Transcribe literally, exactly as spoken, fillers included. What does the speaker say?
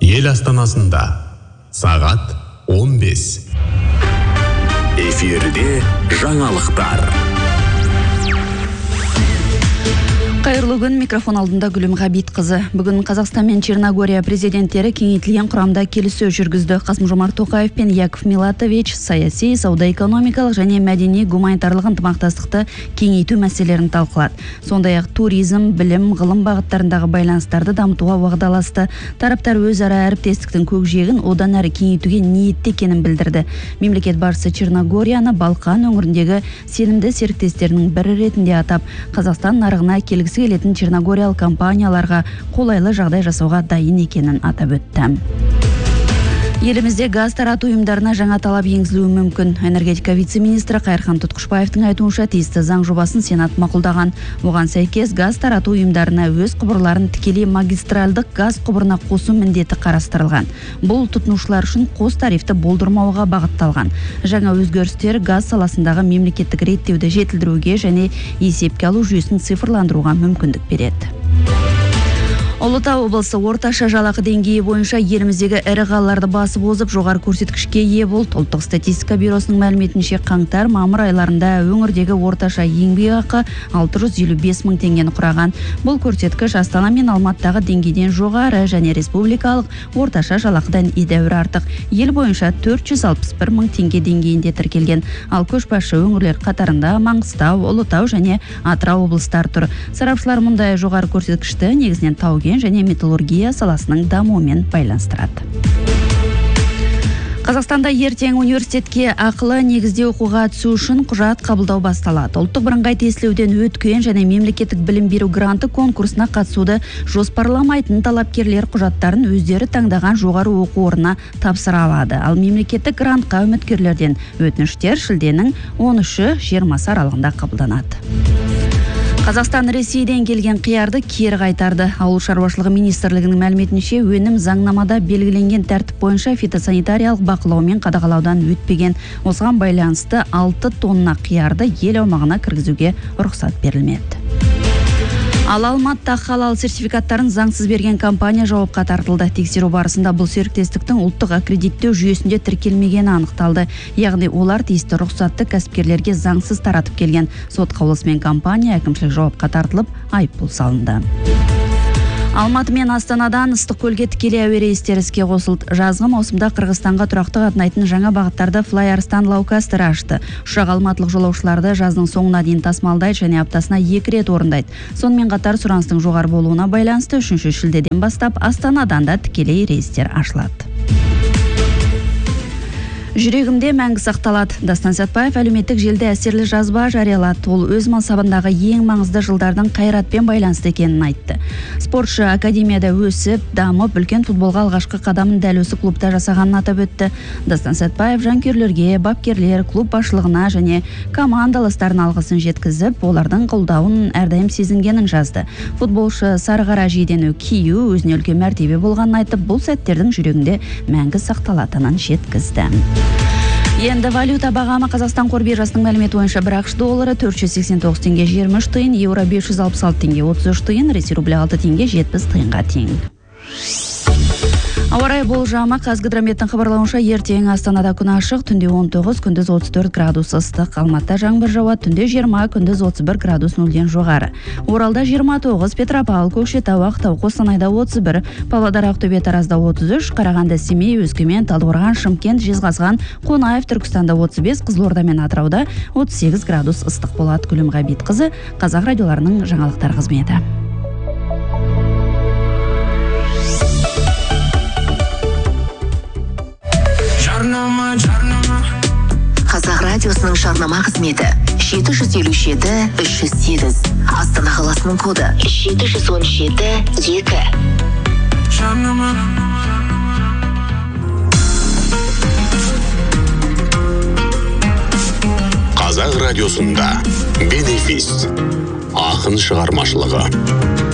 ел астанасында сағат он бес. Эфирде жаңалықтар. Қайырлы күн, микрофон алдында Гүлім Ғабитқызы. Бүгін Қазақстан мен Черногория президенттері кеңейтілген құрамда келіссөз жүргізді. Қасым-Жомарт Тоқаев пен Яков Милатович саяси, сауда-экономикалық және мәдени гуманитарлық ынтымақтастықты кеңейту мәселелерін талқылады. Сондай-ақ туризм, білім, ғылым бағыттарындағы байланыстарды дамытуға уағдаласты. Тараптар өзара әріптестіктің көкжиегін одан әрі кеңейтуге ниетті екенін білдірді. Мемлекет басшысы Черногорияны Балқан өңіріндегі сенімді серіктестерінің бірі ретінде атап, Қазақстан нарығына келгісі келетін черногориялық компанияларға қолайлы жағдай жасауға дайын екенін атап өтті. Елімізде газ тарату ұйымдарына жаңа талап енгізілуі мүмкін. Энергетика вице-министрі Қайырхан Тұтқышбаевтың айтуынша тиісті заң жобасын Сенат мақұлдаған. Оған сәйкес газ тарату ұйымдарына өз құбырларын тікелей магистральдық газ құбырына қосу міндеті қарастырылған. Бұл тұтынушылар үшін қос тарифті болдырмауға бағытталған. Жаңа өзгерістер газ саласындағы мемлекеттік реттеуді жетілдіруге және есепке алу жүйесін цифрландыруға мүмкіндік береді. Ұлытау облысы орташа жалақы деңгейі бойынша еліміздегі ірі қалаларды басып озып жоғары көрсеткішке ие болды. Ұлттық статистика бюросының мәліметінше қаңтар-мамыр айларында өңірдегі орташа еңбекақы алты жүз елу бес мың теңгені құраған. Бұл көрсеткіш Астана мен Алматыдағы деңгейден жоғары және республикалық орташа жалақыдан едәуір артық. Ел бойынша төрт жүз алпыс бір мың теңге деңгейінде тіркелген. Ал көшбасшы өңірлер қатарында Маңғыстау, Ұлытау және Атырау облыстар тұр. Сарапшылар мұндай жоғары көрсеткішті негізінен тау және металлургия саласының дамуымен байланыстырады. Қазақстанда ертең университетке ақылы негізде оқуға түсу үшін құжат қабылдау басталады. Ұлттық бірыңғай тестілеуден өткен және мемлекеттік білім беру гранты конкурсына қатысуды жоспарламайтын талапкерлер құжаттарын өздері таңдаған жоғары оқу орнына тапсыра алады. Ал мемлекеттік грантқа үміткерлерден өтініштер шілденің он үші жиырмасы аралығында қабылданады. Қазақстан Ресейден келген қиярды кері қайтарды. Ауыл шаруашылығы министрлігінің мәліметінше өнім заңнамада белгіленген тәртіп бойынша фитосанитариялық бақылау мен қадағалаудан өтпеген. Осыған байланысты алты тонна қиярды ел аумағына кіргізуге рұқсат берілмеді. Ал Алматыда халал сертификаттарын заңсыз берген компания жауапқа тартылды. Тексеру барысында бұл серіктестіктің ұлттық аккредиттеу жүйесінде тіркелмегені анықталды. Яғни олар тиісті рұқсатты кәсіпкерлерге заңсыз таратып келген. Сот қаулысымен компания әкімшілік жауапқа тартылып, айыппұл салынды. Алматы мен Астанадан Ыстықкөлге тікелей әуе рейстері іске қосылды. Жазғы маусымда Қырғызстанға тұрақты қатынайтын жаңа бағыттарды Флайарстан лаукастері ашты. Ұшақ алматылық жолаушыларды жаздың соңына дейін тасымалдайды және аптасына екі рет орындайды. Сонымен қатар сұраныстың жоғары болуына байланысты үшінші шілдеден бастап Астанадан да тікелей рейстер ашылады. Жүрегімде мәңгі сақталады. Дастан Сәтбаев әлеуметтік желіде әсерлі жазба жариялады. Ол өз мансабындағы ең маңызды жылдардың қайратпен байланысты екенін айтты. Спортшы академияда өсіп, дамып, үлкен футболға алғашқы қадамын дәл осы клубта жасағанын атап өтті. Дастан Сәтбаев жанкүйерлерге, бапкерлер, клуб басшылығына және командаластарын алғысын жеткізіп, олардың қолдауын әрдайым сезінгенін жазды. Футболшы сарығара жейдені кию өзіне үлкен мәртебе болғанын айтып, бұл сәттердің жүрегінде мәңгі сақталатынын жеткізді. Енді валюта бағамы Қазақстан қор биржасының мәліметі бойынша бір ақш доллары төрт жүз сексен тоғыз теңге жиырма үш тиын, еуро бес жүз алпыс алты теңге отыз үш тиын, ресей рублі алты теңге жетпіс тиынға тең. Ауа райы болжамы Қазгидрометтің хабарлауынша ертең Астанада күн ашық, түнде он тоғыз, күндіз отыз төрт градус ыстық. Алматыда жаңбыр жауады, түнде жиырма, күндіз отыз бір градус нөлден жоғары. Оралда жиырма тоғыз, Петропавл, Көкшетау, Ақтау, Қостанайда отыз бір, Павлодар, Ақтөбе, Таразда отыз үш, Қарағанды, Семей, Өскемен, Талдықорған, Шымкент, Жезқазған, Қонаев, Түркістанда отыз бес, Қызылорда мен Атырауда отыз сегіз градус ыстық болады. Гүлім Ғабитқызы, Қазақ радиоларының жаңалықтар қызметі. Қазақ радиосының жарнама қызметі жеті жүз елу жеті үш жүз сегіз. Астана қаласының коды жеті жүз он жеті екі. Қазақ радиосында бенефис ақын шығармашылығы.